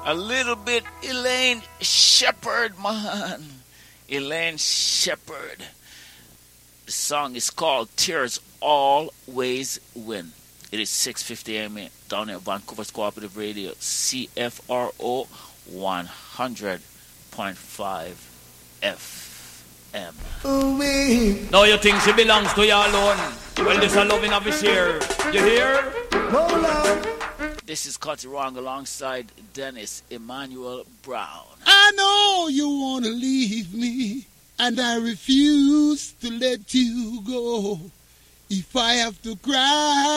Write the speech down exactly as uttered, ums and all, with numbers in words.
A little bit Elaine Shepherd, man. Elaine Shepherd. The song is called Tears Always Win. It is six fifty a.m. down at Vancouver's Cooperative Radio, C F R O one hundred point five F M. Ooh-wee. Now you think she belongs to you alone. Well, this a loving of his here. You hear? Hold on. This is Cutty Wrong alongside Dennis Emmanuel Brown. I know you want to leave me, and I refuse to let you go. If I have to cry